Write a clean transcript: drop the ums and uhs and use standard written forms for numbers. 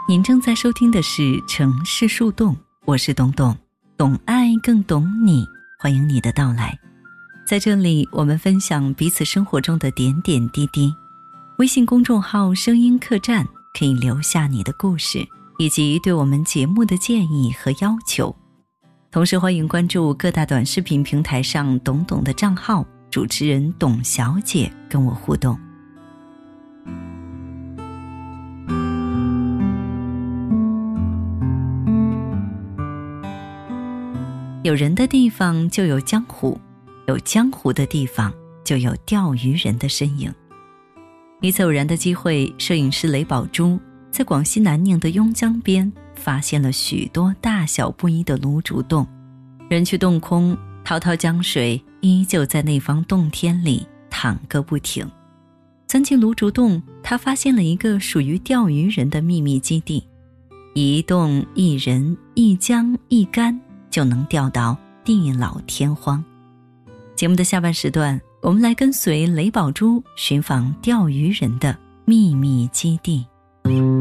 您正在收听的是城市树洞，我是董董，懂爱更懂你，欢迎你的到来。在这里，我们分享彼此生活中的点点滴滴。微信公众号声音客栈可以留下你的故事，以及对我们节目的建议和要求。同时欢迎关注各大短视频平台上董董的账号，主持人董小姐跟我互动。有人的地方就有江湖，有江湖的地方就有钓鱼人的身影。一次偶然的机会，摄影师雷宝珠在广西南宁的邕江边发现了许多大小不一的芦竹洞，人去洞空，滔滔江水依旧在那方洞天里淌个不停。钻进芦竹洞，他发现了一个属于钓鱼人的秘密基地，一洞一人一江一竿就能钓到地老天荒。节目的下半时段，我们来跟随雷宝珠寻访钓鱼人的秘密基地。